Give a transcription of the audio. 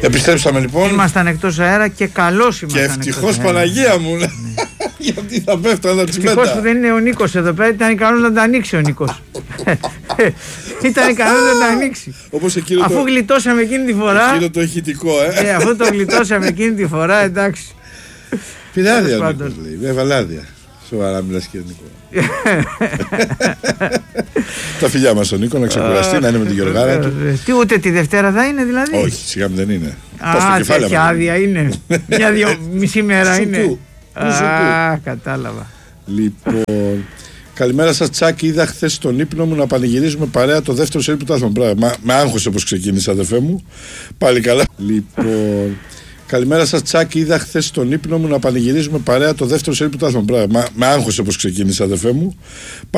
Επιστρέψαμε λοιπόν. Ήμασταν εκτός αέρα και καλώς ήμασταν. Και ευτυχώς Παναγία μου. Γιατί θα πέφτω να τσιμέτα. Ευτυχώς που δεν είναι ο Νίκος εδώ πέρα, ήταν ικανός να τα ανοίξει ο Νίκος. Ήταν ικανός να τα ανοίξει. Αφού γλιτώσαμε εκείνη τη φορά. Εκείνο το ηχητικό, αφού το γλιτώσαμε εκείνη τη φορά, εντάξει. Πειράδια ο Νίκος λέει, με βαλάδια. Σοβαρά μιλάς κύριε Νίκο. Τα φιλιά μας στον Νίκο να ξεκουραστεί, να είναι με την Γιωργάρα του. Τι ούτε τη Δευτέρα θα είναι δηλαδή? Όχι, σιγά μου δεν είναι. Τέτοια άδεια είναι. Μισή μέρα είναι. Κατάλαβα. Λοιπόν, καλημέρα σας Τσάκη, είδα χθες στον ύπνο μου να πανηγυρίζουμε παρέα το δεύτερο σερί πρωτάθλημα. Με άγχωσε όπως ξεκίνησε αδερφέ μου. Πάλι καλά. Λοιπόν, καλημέρα σας Τσάκη, είδα χθες στον ύπνο μου να πανηγυρίζουμε παρέα το δεύτερο σερί πρωτάθλημα. Με άγχωσε όπως ξεκίνησε αδερφέ μου.